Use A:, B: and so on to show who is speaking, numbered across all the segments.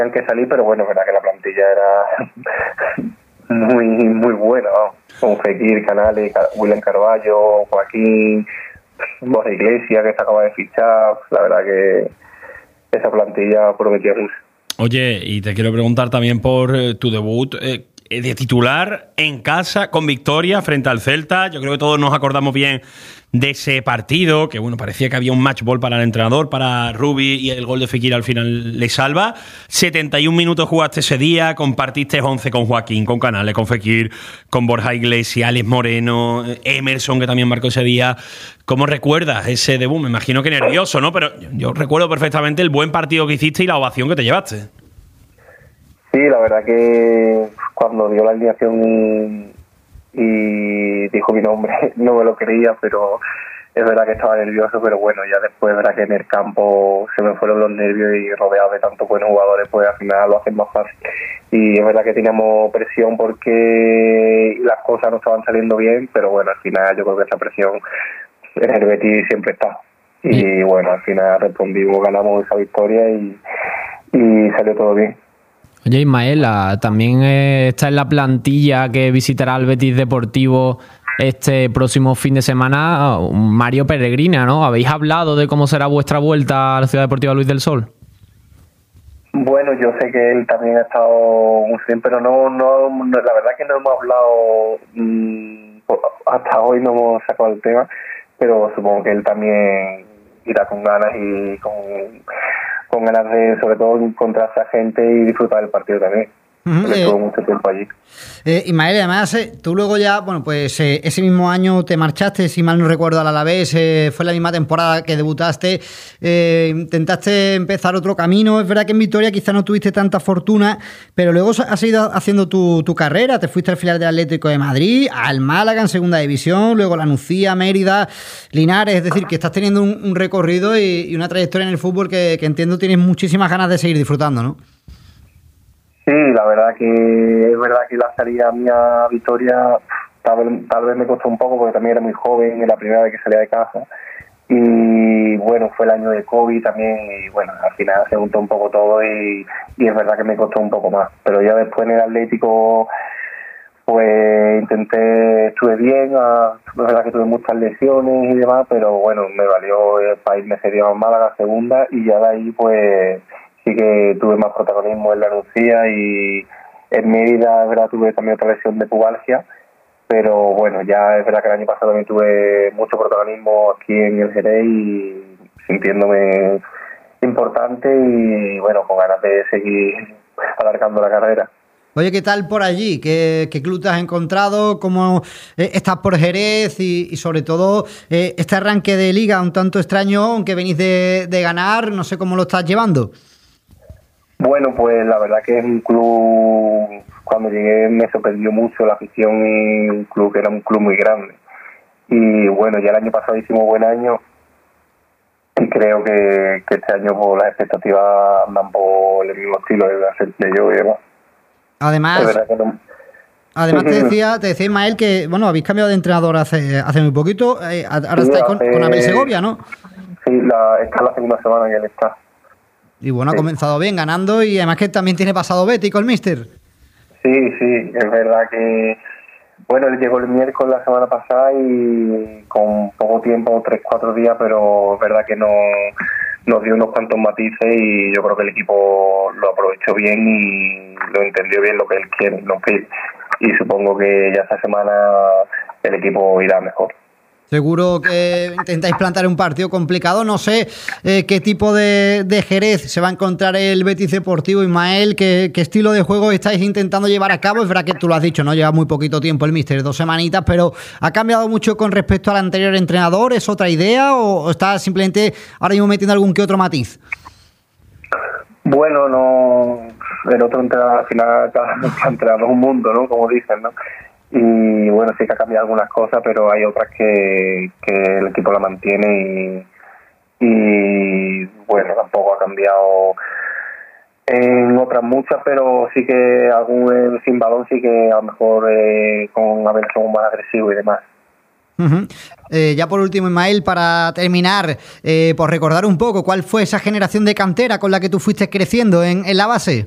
A: el que salí, pero bueno, es verdad que la plantilla era muy buena, ¿no? Con Fekir, Canales, William Carballo, Joaquín, Borja Iglesias, que se acaba de fichar. La verdad que esa plantilla prometía mucho.
B: Oye, y te quiero preguntar también por tu debut de titular en casa, con victoria frente al Celta. Yo creo que todos nos acordamos bien de ese partido, que bueno, parecía que había un match ball para el entrenador, para Rubi, y el gol de Fekir al final le salva. 71 minutos jugaste ese día, compartiste 11 con Joaquín, con Canales, con Fekir, con Borja Iglesias, Alex Moreno, Emerson, que también marcó ese día. ¿Cómo recuerdas ese debut? Me imagino que nervioso, ¿no? Pero yo recuerdo perfectamente el buen partido que hiciste y la ovación que te llevaste.
A: Sí, la verdad que cuando dio la alineación y dijo mi nombre, no me lo creía, pero es verdad que estaba nervioso, pero bueno, ya después es verdad que en el campo se me fueron los nervios y rodeado de tantos buenos jugadores, pues al final lo hacen más fácil. Y es verdad que teníamos presión porque las cosas no estaban saliendo bien, pero bueno, al final yo creo que esa presión en el Betis siempre está. Y bueno, al final respondimos, ganamos esa victoria y salió todo bien.
C: Oye, Ismael, también está en la plantilla que visitará el Betis Deportivo este próximo fin de semana Mario Peregrina, ¿no? ¿Habéis hablado de cómo será vuestra vuelta a la Ciudad Deportiva Luis del Sol?
A: Bueno, yo sé que él también ha estado muy bien, pero no, la verdad que no hemos hablado, hasta hoy no hemos sacado el tema, pero supongo que él también irá con ganas y con ganas de, sobre todo, encontrarse a gente y disfrutar del partido también. Estuvo mucho tiempo allí.
D: Ismael, además, tú luego ya, bueno, pues ese mismo año te marchaste, si mal no recuerdo, al Alavés, fue la misma temporada que debutaste, intentaste empezar otro camino. Es verdad que en Vitoria quizás no tuviste tanta fortuna, pero luego has ido haciendo tu carrera, te fuiste al filial del Atlético de Madrid, al Málaga en segunda división, luego la Nucía, Mérida, Linares, es decir, que estás teniendo un recorrido y una trayectoria en el fútbol que entiendo tienes muchísimas ganas de seguir disfrutando, ¿no?
A: Sí, la verdad que es verdad que la salida mía a Vitoria tal vez me costó un poco porque también era muy joven, era la primera vez que salía de casa y bueno, fue el año de COVID también y bueno, al final se juntó un poco todo y es verdad que me costó un poco más, pero ya después en el Atlético pues estuve bien, es verdad que tuve muchas lesiones y demás, pero bueno, me valió para irme serio a Málaga segunda y ya de ahí pues sí que tuve más protagonismo en la Nucía y en Mérida, es verdad, tuve también otra lesión de pubalgia, pero bueno, ya es verdad que el año pasado también tuve mucho protagonismo aquí en el Jerez y sintiéndome importante y bueno, con ganas de seguir alargando la carrera.
D: Oye, ¿qué tal por allí? ¿Qué club te has encontrado? ¿Cómo estás por Jerez? Y sobre todo, este arranque de liga un tanto extraño, aunque venís de ganar, no sé cómo lo estás llevando.
A: Bueno, pues la verdad que es un club, cuando llegué me sorprendió mucho la afición y un club que era un club muy grande. Y bueno, ya el año pasado hicimos buen año y creo que este año pues, las expectativas andan por el mismo estilo de hacer yo y demás.
D: Además, te decía Ismael que bueno, habéis cambiado de entrenador hace muy poquito, ahora estáis con Abel Segovia, ¿no?
A: Sí, está en la segunda semana y él está.
D: Y bueno, ha comenzado bien, ganando, y además que también tiene pasado bético el míster.
A: Sí, es verdad que bueno, él llegó el miércoles la semana pasada y con poco tiempo, 3-4 días, pero es verdad que nos dio unos cuantos matices y yo creo que el equipo lo aprovechó bien y lo entendió bien lo que él quiere, y supongo que ya esta semana el equipo irá mejor.
D: Seguro que intentáis plantar un partido complicado. No sé qué tipo de Jerez se va a encontrar el Betis Deportivo, Ismael. ¿Qué estilo de juego estáis intentando llevar a cabo? Es verdad que tú lo has dicho, ¿no? Lleva muy poquito tiempo el míster, 2 semanitas, pero ¿ha cambiado mucho con respecto al anterior entrenador? ¿Es otra idea o está simplemente ahora mismo metiendo algún que otro matiz?
A: Bueno, no, el otro entrenador al final cada entrenador es un mundo, ¿no? Como dicen, ¿no? Y bueno, sí que ha cambiado algunas cosas, pero hay otras que el equipo la mantiene y bueno, tampoco ha cambiado en otras muchas, pero sí que algún sin balón sí que a lo mejor con Abel son más agresivos y demás.
D: Uh-huh. Ya por último, Ismael, para terminar, por recordar un poco, ¿cuál fue esa generación de cantera con la que tú fuiste creciendo en la base?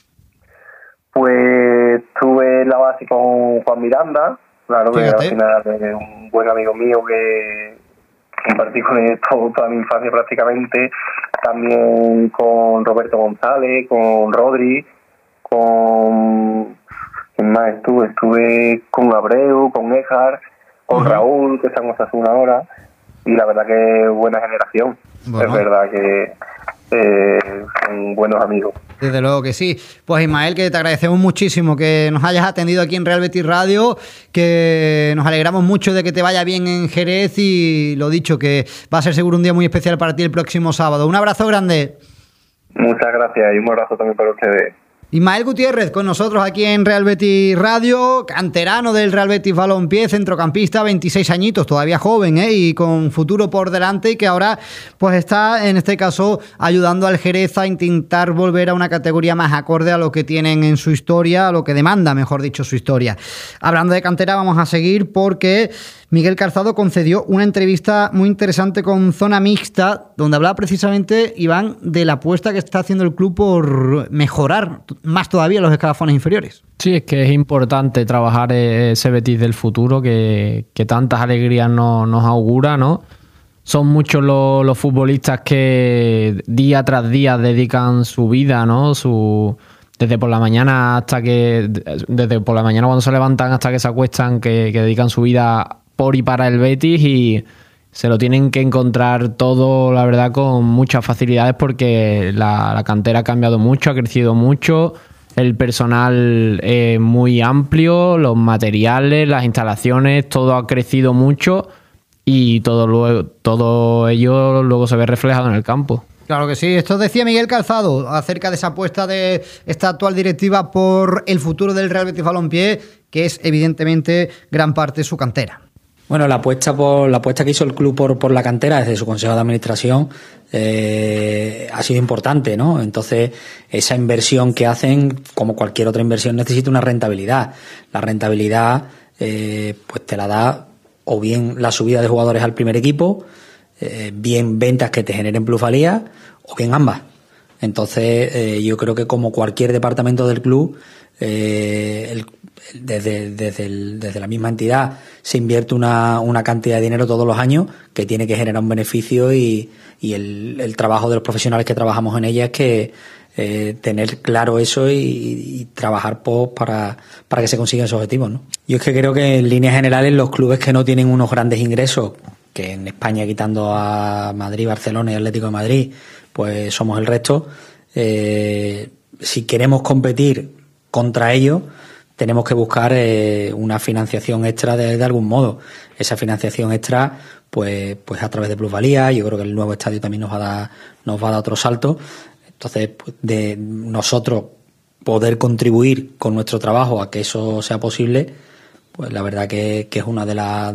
A: Pues estuve en la base con Juan Miranda, claro, que al final es un buen amigo mío que compartí con él toda mi infancia prácticamente. También con Roberto González, con Rodri, con... ¿quién más estuve? Estuve con Abreu, con Ejar, con Raúl, que estamos hace una hora, y la verdad que buena generación. Bueno. Es verdad que son buenos amigos.
D: Desde luego que sí. Pues Ismael, que te agradecemos muchísimo que nos hayas atendido aquí en Real Betis Radio, que nos alegramos mucho de que te vaya bien en Jerez y lo dicho, que va a ser seguro un día muy especial para ti el próximo sábado. Un abrazo grande.
A: Muchas gracias y un abrazo también para ustedes.
D: Ismael Gutiérrez con nosotros aquí en Real Betis Radio, canterano del Real Betis Balompié, centrocampista, 26 añitos, todavía joven, y con futuro por delante, y que ahora pues está en este caso ayudando al Jerez a intentar volver a una categoría más acorde a lo que tienen en su historia, a lo que demanda, mejor dicho, su historia. Hablando de cantera, vamos a seguir porque Miguel Calzado concedió una entrevista muy interesante con Zona Mixta, donde hablaba precisamente, Iván, de la apuesta que está haciendo el club por mejorar más todavía los escalafones inferiores.
C: Sí, es que es importante trabajar ese Betis del futuro que tantas alegrías nos augura, ¿no? Son muchos los futbolistas que día tras día dedican su vida, ¿no? Desde por la mañana cuando se levantan hasta que se acuestan, que dedican su vida por y para el Betis, y se lo tienen que encontrar todo, la verdad, con muchas facilidades, porque la cantera ha cambiado mucho, ha crecido mucho, el personal es muy amplio, los materiales, las instalaciones, todo ha crecido mucho, y todo ello luego se ve reflejado en el campo.
D: Claro que sí. Esto decía Miguel Calzado acerca de esa apuesta de esta actual directiva por el futuro del Real Betis Balompié, que es evidentemente gran parte de su cantera.
E: Bueno, la apuesta que hizo el club por la cantera desde su consejo de administración ha sido importante, ¿no? Entonces, esa inversión que hacen, como cualquier otra inversión, necesita una rentabilidad. La rentabilidad pues te la da o bien la subida de jugadores al primer equipo, bien ventas que te generen plusvalía, o bien ambas. Entonces, yo creo que como cualquier departamento del club, desde la misma entidad se invierte una cantidad de dinero todos los años que tiene que generar un beneficio, y el trabajo de los profesionales que trabajamos en ella es que tener claro eso y trabajar para que se consigan esos objetivos, ¿no? Yo es que creo que en líneas generales los clubes que no tienen unos grandes ingresos, que en España, quitando a Madrid, Barcelona y Atlético de Madrid, pues somos el resto, si queremos competir contra ellos, tenemos que buscar una financiación extra de algún modo. Esa financiación extra, pues a través de plusvalía. Yo creo que el nuevo estadio también nos va a dar otro salto. Entonces, pues, de nosotros poder contribuir con nuestro trabajo a que eso sea posible, pues la verdad que es un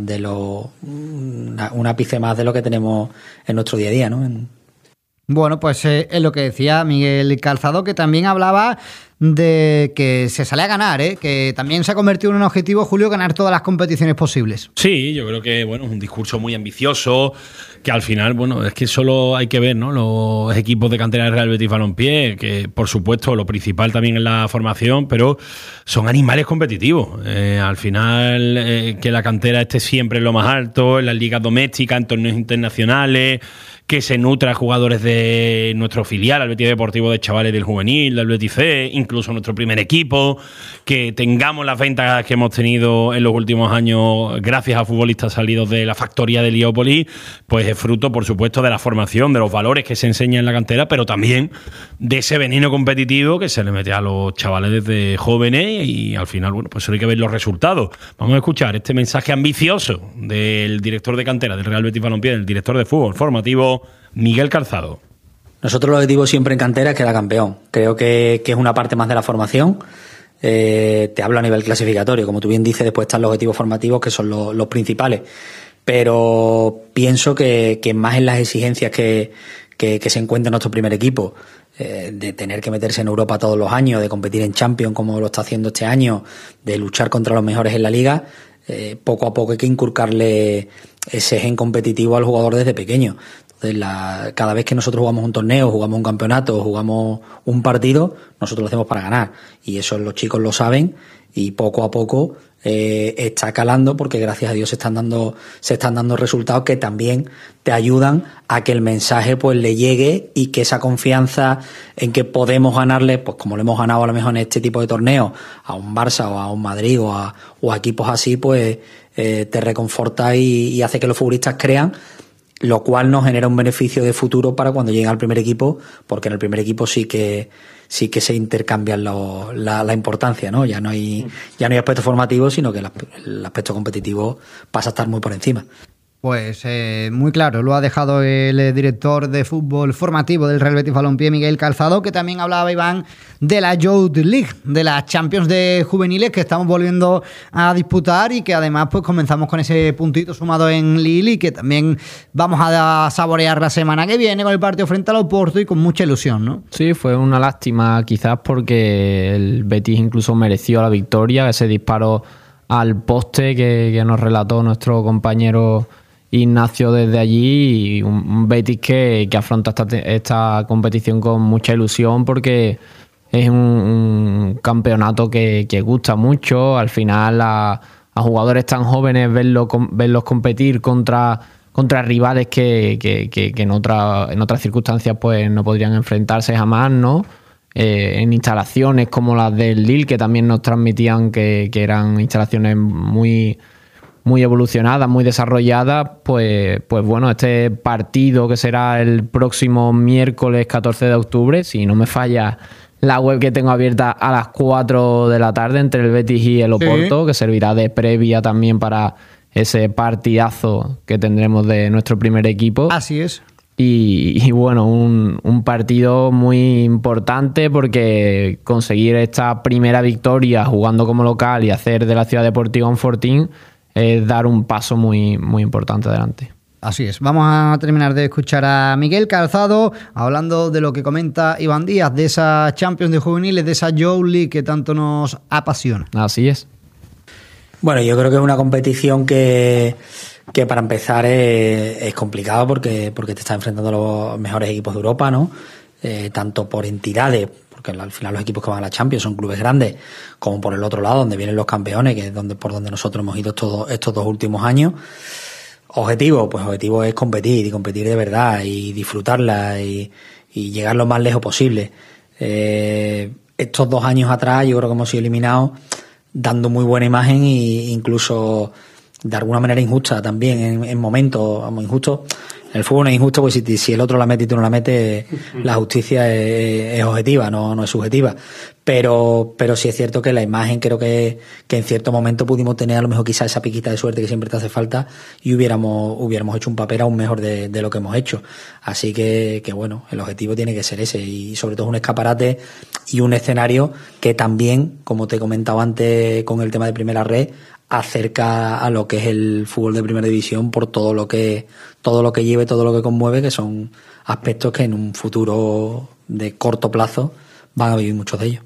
E: ápice más de lo que tenemos en nuestro día a día, ¿no?
D: Bueno, pues es lo que decía Miguel Calzado, que también hablaba de que se sale a ganar, que también se ha convertido en un objetivo, Julio, ganar todas las competiciones posibles.
B: Sí, yo creo que es un discurso muy ambicioso, que al final, es que solo hay que ver, ¿no?, los equipos de cantera del Real Betis Balompié, que por supuesto lo principal también es la formación, pero son animales competitivos. Al final, que la cantera esté siempre en lo más alto, en las ligas domésticas, en torneos internacionales, que se nutra a jugadores de nuestro filial, al Betis Deportivo, de chavales del juvenil, del Betis C, incluso nuestro primer equipo, que tengamos las ventas que hemos tenido en los últimos años gracias a futbolistas salidos de la factoría de Heliópolis, pues es fruto, por supuesto, de la formación, de los valores que se enseñan en la cantera, pero también de ese veneno competitivo que se le mete a los chavales desde jóvenes, y al final, pues solo hay que ver los resultados. Vamos a escuchar este mensaje ambicioso del director de cantera del Real Betis Balompié, del director de fútbol formativo, Miguel Calzado.
E: Nosotros el objetivo siempre en cantera es quedar campeón. Creo que es una parte más de la formación. Te hablo a nivel clasificatorio. Como tú bien dices, después están los objetivos formativos, que son los principales. Pero pienso que más en las exigencias que se encuentra nuestro primer equipo, de tener que meterse en Europa todos los años, de competir en Champions como lo está haciendo este año, de luchar contra los mejores en la Liga, poco a poco hay que inculcarle ese gen competitivo al jugador desde pequeño. Entonces, cada vez que nosotros jugamos un torneo, jugamos un campeonato, jugamos un partido, nosotros lo hacemos para ganar. Y eso los chicos lo saben y poco a poco está calando, porque gracias a Dios se están dando resultados que también te ayudan a que el mensaje pues le llegue y que esa confianza en que podemos ganarle, pues como lo hemos ganado a lo mejor en este tipo de torneos, a un Barça o a un Madrid o a equipos así, pues te reconforta y hace que los futbolistas crean, lo cual nos genera un beneficio de futuro para cuando lleguen al primer equipo, porque en el primer equipo sí que se intercambian la importancia, ¿no? Ya no hay aspecto formativo, sino que el aspecto competitivo pasa a estar muy por encima.
D: Pues muy claro, lo ha dejado el director de fútbol formativo del Real Betis Balompié, Miguel Calzado, que también hablaba, Iván, de la Youth League, de las Champions de juveniles que estamos volviendo a disputar y que además pues comenzamos con ese puntito sumado en Lille y que también vamos a saborear la semana que viene con el partido frente al Oporto y con mucha ilusión, ¿no?
C: Sí, fue una lástima quizás porque el Betis incluso mereció la victoria, ese disparo al poste que nos relató nuestro compañero Ignacio desde allí, y un Betis que afronta esta competición con mucha ilusión porque es un campeonato que gusta mucho. Al final a jugadores tan jóvenes verlos competir contra rivales que en otras circunstancias pues no podrían enfrentarse jamás, ¿no? En instalaciones como las del Lille, que también nos transmitían que eran instalaciones muy evolucionadas, muy desarrolladas, pues bueno, este partido que será el próximo miércoles 14 de octubre, si no me falla la web que tengo abierta, a las 4 de la tarde entre el Betis y el Oporto, que servirá de previa también para ese partidazo que tendremos de nuestro primer equipo.
D: Así es.
C: Y bueno, un partido muy importante porque conseguir esta primera victoria jugando como local y hacer de la Ciudad Deportiva un fortín es dar un paso muy, muy importante adelante.
D: Así es. Vamos a terminar de escuchar a Miguel Calzado hablando de lo que comenta Iván Díaz, de esa Champions de juveniles, de esa Youth League que tanto nos apasiona.
C: Así es.
E: Bueno, yo creo que es una competición que para empezar es complicado porque te está enfrentando a los mejores equipos de Europa, ¿no? Tanto por entidades, porque al final los equipos que van a la Champions son clubes grandes, como por el otro lado, donde vienen los campeones, que es por donde nosotros hemos ido estos 2 últimos años. Objetivo es competir de verdad y disfrutarla y llegar lo más lejos posible. Estos 2 años atrás yo creo que hemos sido eliminados dando muy buena imagen e incluso de alguna manera injusta también en momentos, vamos, injusto. El fútbol no es injusto, pues si el otro la mete y tú no la metes, la justicia es objetiva, no es subjetiva. Pero sí es cierto que la imagen, creo que en cierto momento pudimos tener a lo mejor quizá esa piquita de suerte que siempre te hace falta y hubiéramos hecho un papel aún mejor de lo que hemos hecho. Así que bueno, el objetivo tiene que ser ese y sobre todo un escaparate y un escenario que también, como te he comentado antes con el tema de Primera Red, acerca a lo que es el fútbol de primera división por todo lo que lleve, todo lo que conmueve, que son aspectos que en un futuro de corto plazo van a vivir muchos de ellos.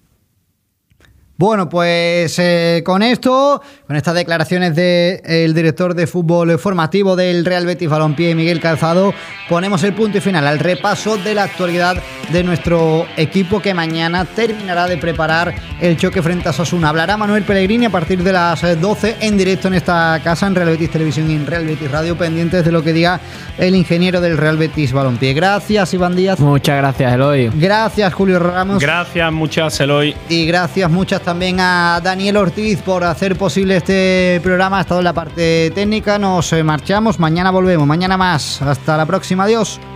D: Bueno, pues con estas declaraciones del director de fútbol formativo del Real Betis Balompié, Miguel Calzado, ponemos el punto y final al repaso de la actualidad de nuestro equipo, que mañana terminará de preparar el choque frente a Osasuna. Hablará Manuel Pellegrini a partir de las 12 en directo en esta casa, en Real Betis Televisión y en Real Betis Radio, pendientes de lo que diga el ingeniero del Real Betis Balompié. Gracias, Iván Díaz.
C: Muchas gracias, Eloy.
D: Gracias, Julio Ramos.
B: Gracias, muchas, Eloy.
D: Y gracias muchas también a Daniel Ortiz por hacer posible este programa. Ha estado en la parte técnica. Nos marchamos. Mañana volvemos. Mañana más. Hasta la próxima. Adiós.